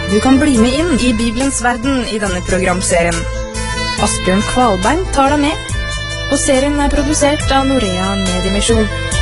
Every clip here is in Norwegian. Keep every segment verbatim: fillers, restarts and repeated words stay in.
Du kan bli med inn i Bibelens verden i denne programserien. Asbjørn Kvalbein tar deg med, og serien er produsert av Norea Mediemisjon.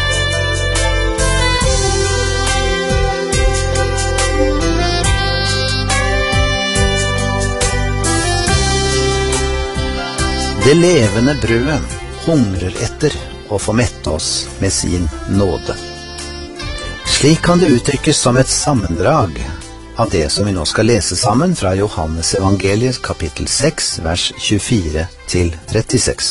Det levende brødet hungrer etter å få mette oss med sin nåde. Slik kan det uttrykkes som et sammendrag av det som vi nå skal lese sammen fra Johannes evangeliet kapittel seks, vers tjuefire til trettiseks.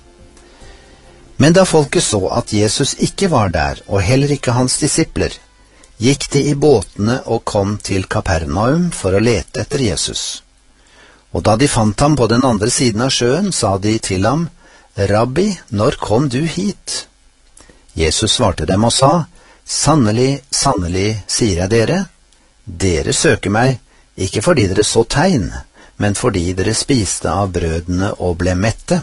Men da folket så at Jesus ikke var der, og heller ikke hans disipler, gikk de i båtene og kom til Kapernaum for å lete etter Jesus. Og da de fant ham på den andre siden av sjøen, sa de til ham, «Rabbi, når kom du hit?» Jesus svarte dem og sa, «Sannelig, sannelig, sier jeg dere, dere søker meg, ikke fordi dere så tegn, men fordi dere spiste av brødene og ble mette.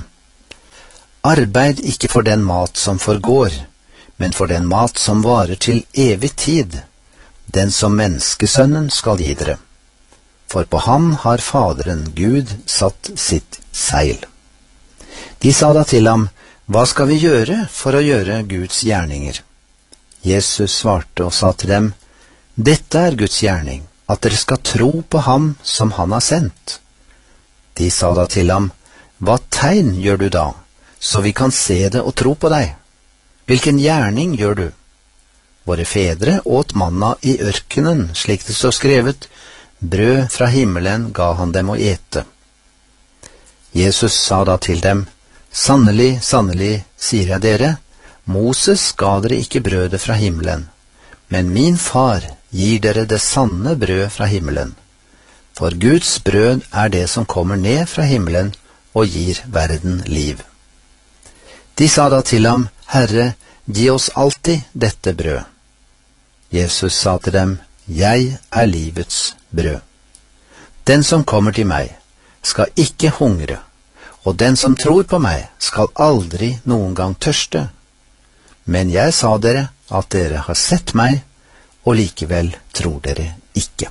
Arbeid ikke for den mat som forgår, men for den mat som varer til evig tid, den som menneskesønnen skal gi dere. For på ham har Faderen Gud satt sitt seil.» De sa da til ham, «Hva skal vi gjøre for å gjøre Guds gjerninger?» Jesus svarte og sa til dem, «Dette er Guds gjerning, at dere skal tro på ham som han har sendt.» De sa da til ham, «Hva tegn gjør du da, så vi kan se det og tro på deg? Hvilken gjerning gjør du? Våre fedre åt manna i ørkenen, slik det står skrevet, brød fra himmelen ga han dem å ete.» Jesus sa da til dem, «Sannelig, sannelig, sier jeg dere, Moses ga dere ikke brødet fra himmelen, men min far gir dere det sanne brød fra himmelen. For Guds brød er det som kommer ned fra himmelen og gir verden liv.» De sa da til ham, «Herre, gi oss alltid dette brød.» Jesus sa til dem, «Jeg er livets brød. Den som kommer til meg, skal ikke hungre, og den som tror på meg, skal aldri noen gang tørste. Men jeg sa dere at dere har sett meg, og likevel tror dere ikke.»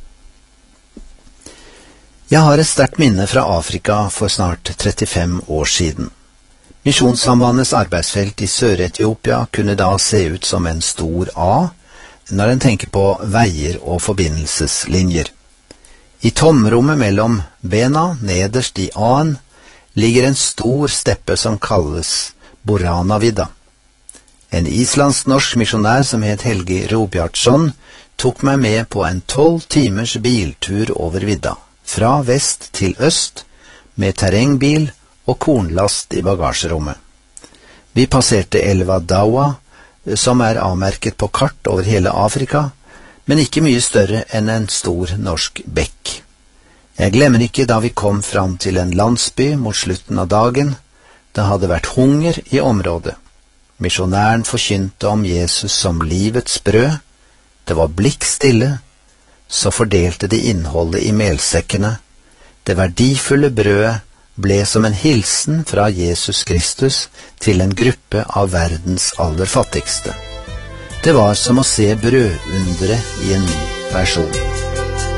Jeg har et sterkt minne fra Afrika for snart trettifem år siden. Misjonssambandets arbeidsfelt i Sør-Etiopia kunne da se ut som en stor A, når en tenker på veier og forbindelseslinjer. I tomrommet mellom bena, nederst i A-en, ligger en stor steppe som kalles Boranavidda. En islandsk-norsk misjonær som het Helge Robjardsson tok meg med på en tolv timers biltur over vidda, fra vest til øst, med terrengbil og kornlast i bagasjerommet. Vi passerte elva Dawa, som er avmerket på kart over hele Afrika, men ikke mye større enn en stor norsk bekk. Jeg glemmer ikke da vi kom fram til en landsby mot slutten av dagen. Det hadde vært hunger i området. Misjonæren forkynte om Jesus som livets brød. Det var blikkstille. Så fordelte de innholdet i melsekkene. Det verdifulle brødet ble som en hilsen fra Jesus Kristus til en gruppe av verdens aller fattigste. Det var som å se brødundere i en ny versjon.